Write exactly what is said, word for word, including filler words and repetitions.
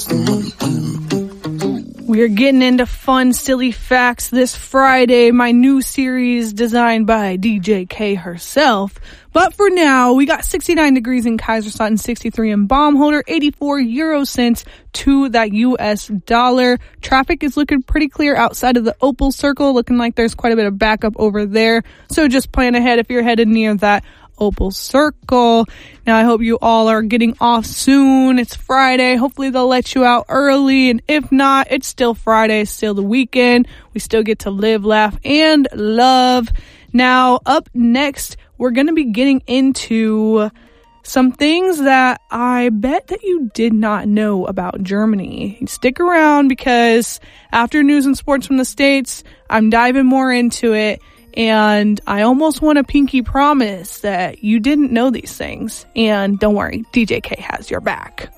We're getting into fun, silly facts this Friday, my new series designed by D J K herself. But for now, we got sixty-nine degrees in Kaiserslautern, sixty-three in Baumholder, eighty-four euro cents to that U S dollar. Traffic is looking pretty clear outside of the Opal Circle, looking like there's quite a bit of backup over there. So just plan ahead if you're headed near that Opal Circle. Now, I hope you all are getting off soon. It's Friday. Hopefully they'll let you out early. And if not, it's still Friday, it's still the weekend. We still get to live, laugh, and love. Now, up next, we're going to be getting into some things that I bet that you did not know about Germany. Stick around because after news and sports from the States, I'm diving more into it. And I almost want a pinky promise that you didn't know these things. And don't worry, D J K has your back.